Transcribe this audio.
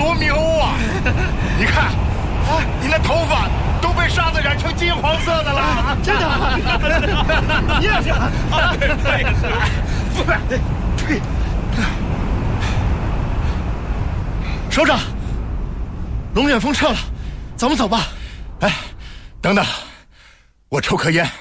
罗密欧啊！你看，你那头发都被沙子染成金黄色的了。 真的？你也是？ 我也是。对。 首长，龙卷风撤了，咱们走吧。 哎，等等，我抽颗烟。